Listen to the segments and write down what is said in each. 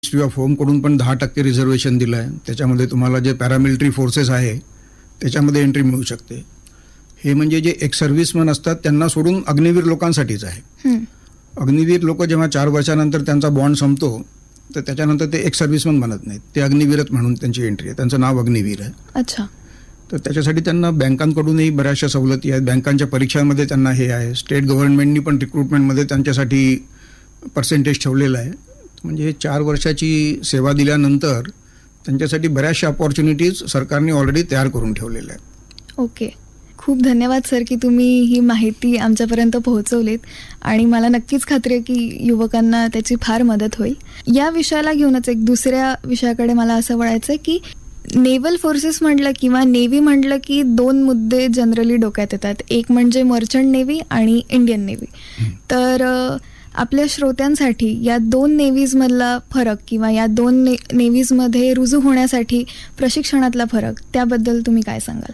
Ministry of होमकडून पण 10% reservation दिलं आहे. त्याच्यामध्ये तुम्हाला जे पॅरामिलिटरी फोर्सेस आहे त्याच्यामध्ये एंट्री मिळू शकते. हे म्हणजे जे एक्स सर्व्हिसमन असतात त्यांना सोडून अग्निवीर लोकांसाठीच आहे. अग्निवीर लोक जेव्हा 4 वर्षानंतर त्यांचा बॉन्ड संपतो तर त्याच्यानंतर ते एक्स सर्व्हिसमन बनत नाहीत, ते अग्निवीरच म्हणून त्यांची एंट्री आहे. त्यांचं नाव अग्निवीर आहे. अच्छा. तर त्याच्यासाठी त्यांना बँकांकडूनही बऱ्याचशा सवलती आहेत. बँकांच्या परीक्षांमध्ये त्यांना हे आहे. स्टेट गव्हर्नमेंटनी पण रिक्रुटमेंटमध्ये त्यांच्यासाठी पर्सेंटेज ठेवलेलं आहे. म्हणजे हे 4 वर्षाची सेवा दिल्यानंतर त्यांच्यासाठी बऱ्याचशा अपॉर्च्युनिटीज सरकारने ऑलरेडी तयार करून ठेवलेल्या आहेत. ओके. खूप धन्यवाद सर की तुम्ही ही माहिती आमच्यापर्यंत पोहोचवलीत आणि मला नक्कीच खात्री आहे की युवकांना त्याची फार मदत होईल. या विषयाला घेऊनच एक दुसऱ्या विषयाकडे मला असं वळायचं आहे की नेव्हल फोर्सेस म्हटलं किंवा नेव्ही म्हटलं की 2 मुद्दे जनरली डोक्यात येतात. एक म्हणजे मर्चंट नेव्ही आणि इंडियन नेव्ही. तर आपल्या श्रोत्यांसाठी या 2 नेव्हीजमधला फरक किंवा या 2 नेव्हीजमध्ये रुजू होण्यासाठी प्रशिक्षणातला फरक त्याबद्दल तुम्ही काय सांगाल?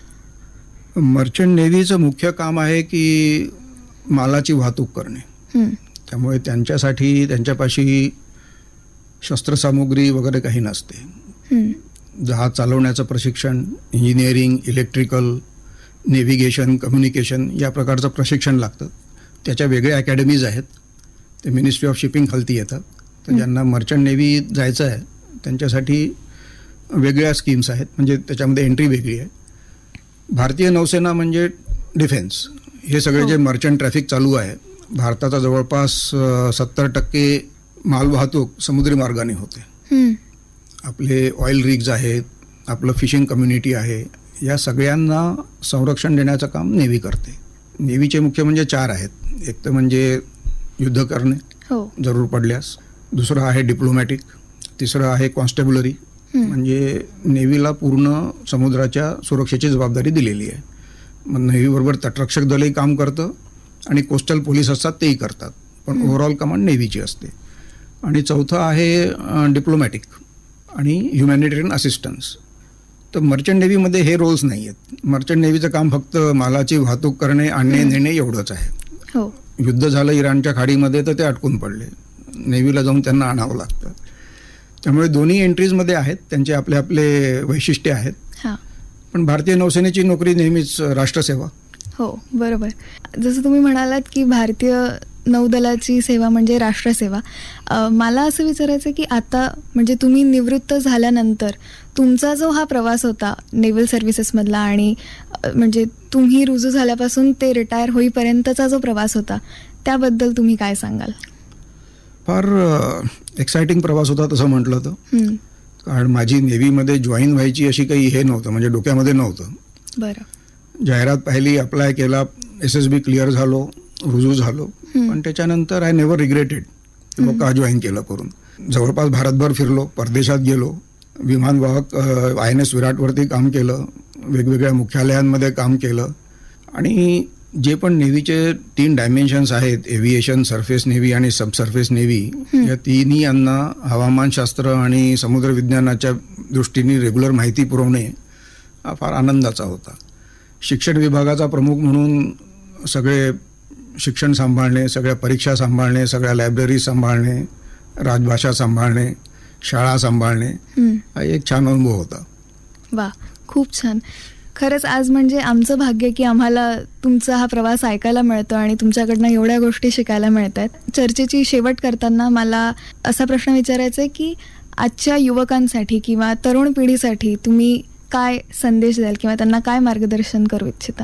मर्चंट नेव्हीचं मुख्य काम आहे की मालाची वाहतूक करणे. त्यामुळे त्यांच्यापाशी शस्त्रसामुग्री वगैरे काही नसते. जहाज चालवण्याचं प्रशिक्षण, इंजिनिअरिंग, इलेक्ट्रिकल, नेव्हिगेशन, कम्युनिकेशन या प्रकारचं प्रशिक्षण लागतं. त्याच्या वेगळ्या अकॅडमीज आहेत. ते मिनिस्ट्री ऑफ शिपिंग खालती येतात. तर ज्यांना मर्चंट नेव्ही जायचं आहे त्यांच्यासाठी वेगळ्या स्कीम्स आहेत. म्हणजे त्याच्यामध्ये एंट्री वेगळी आहे. भारतीय नौसेना म्हणजे डिफेन्स, हे सगळे जे मर्चंट ट्रॅफिक चालू आहे, भारताचा जवळपास 70% मालवाहतूक समुद्री मार्गाने होते. आपले ऑइल रिग्ज आहेत, आपलं फिशिंग कम्युनिटी आहे, या सगळ्यांना संरक्षण देण्याचं काम नेव्ही करते. नेव्हीचे मुख्य म्हणजे 4 आहेत. एक तर म्हणजे युद्ध करणे जरूर पडल्यास, दुसरं आहे डिप्लोमॅटिक, तिसरं आहे कॉन्स्टेबलरी, म्हणजे नेव्हीला पूर्ण समुद्राच्या सुरक्षेची जबाबदारी दिलेली आहे. मग नेव्हीबरोबर तटरक्षक दलही काम करतं आणि कोस्टल पोलीस असतात तेही करतात, पण ओव्हरऑल कमांड नेव्हीची असते. आणि चौथं आहे डिप्लोमॅटिक आणि ह्युमॅनिटेरियन असिस्टन्स. तर मर्चंट नेव्हीमध्ये हे रोल्स नाही आहेत. मर्चंट नेव्हीचं काम फक्त मालाची वाहतूक करणे, आणणे, नेणे एवढंच आहे. युद्ध झालं इराणच्या खाडीमध्ये तर ते अटकून पडले, नेव्हीला जाऊन त्यांना आणावं लागतं. त्यामुळे दोन्ही एंट्रीजमध्ये आहेत, त्यांचे आपले आपले वैशिष्ट्य आहेत. पण भारतीय नौसेनेची नोकरी नेहमीच राष्ट्रसेवा. हो, बरोबर. जसं तुम्ही म्हणालात की भारतीय नौदलाची सेवा म्हणजे राष्ट्रसेवा. मला असं विचारायचं की आता म्हणजे तुम्ही निवृत्त झाल्यानंतर तुमचा जो हा प्रवास होता नेव्हल सर्व्हिसेसमधला आणि म्हणजे तुम्ही रुजू झाल्यापासून ते रिटायर होईपर्यंतचा जो प्रवास होता त्याबद्दल तुम्ही काय सांगाल? फार एक्सायटिंग प्रवास होता तसं म्हटलं तर. कारण माझी नेव्हीमध्ये जॉईन व्हायची अशी काही हे नव्हतं, म्हणजे डोक्यामध्ये नव्हतं. बरं. जाहिरात पाहिली, अप्लाय केला, SSB क्लिअर झालो, रुजू झालो. पण त्याच्यानंतर आय नेव्हर रिग्रेटेड का जॉईन केलं करून. जवळपास भारतभर फिरलो, परदेशात गेलो, विमानवाहक INS विराटवरती काम केलं, वेगवेगळ्या मुख्यालयांमध्ये काम केलं. आणि जे पण नेव्हीचे 3 डायमेन्शन्स आहेत, एव्हिएशन, सरफेस नेव्ही आणि सबसर्फेस नेव्ही, या तिन्ही यांना हवामानशास्त्र आणि समुद्र विज्ञानाच्या दृष्टीने रेग्युलर माहिती पुरवणे हा फार आनंदाचा होता. शिक्षण विभागाचा प्रमुख म्हणून सगळे शिक्षण सांभाळणे, सगळ्या परीक्षा सांभाळणे, सगळ्या लायब्ररी सांभाळणे, राजभाषा सांभाळणे, शाळा सांभाळणे, हा एक छान अनुभव होता. वा, खूप छान. खरंच आज म्हणजे आमचं भाग्य की आम्हाला तुमचा हा प्रवास ऐकायला मिळतो आणि तुमच्याकडनं एवढ्या गोष्टी शिकायला मिळत आहेत. चर्चेची शेवट करताना मला असा प्रश्न विचारायचा आहे की आजच्या युवकांसाठी किंवा तरुण पिढीसाठी तुम्ही काय संदेश द्याल किंवा त्यांना काय मार्गदर्शन करू इच्छिता?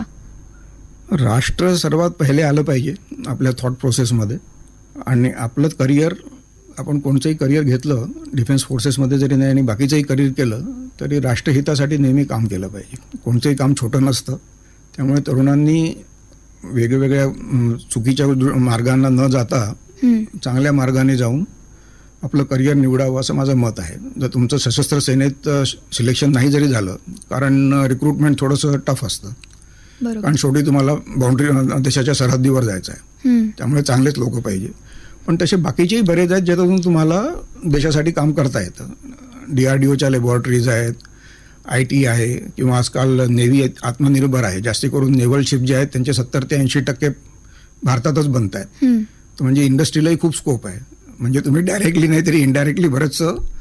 राष्ट्र सर्वात पहिले आलं पाहिजे आपल्या थॉट प्रोसेसमध्ये. आणि आपलं करिअर, आपण कोणचंही करिअर घेतलं, डिफेन्स फोर्सेसमध्ये जरी नाही आणि बाकीचंही करिअर केलं तरी राष्ट्रहितासाठी नेहमी काम केलं पाहिजे. कोणतंही काम छोटं नसतं. त्यामुळे तरुणांनी वेगवेगळ्या चुकीच्या मार्गांना न जाता चांगल्या मार्गाने जाऊन आपलं करिअर निवडावं असं माझं मत आहे. जर तुमचं सशस्त्र सेनेत सिलेक्शन नाही जरी झालं, कारण रिक्रुटमेंट थोडंसं टफ असतं, कारण शेवटी तुम्हाला बाउंड्री देशाच्या सरहद्दीवर जायचं आहे. त्यामुळे चांगलेच लोक पाहिजे. पण तसे बाकीचेही बरेच आहेत ज्यातून तुम्हाला देशासाठी काम करता येतं. DRDOच्या लॅबॉरेटरीज आहेत, IT आहे, किंवा आजकाल नेव्ही आत्मनिर्भर आहे. जास्ती करून नेव्हल शिप जे आहेत त्यांचे 70 ते 80% भारतातच बनत आहेत. म्हणजे इंडस्ट्रीलाही खूप स्कोप आहे. म्हणजे तुम्ही डायरेक्टली नाही तरी इनडायरेक्टली बरंचसं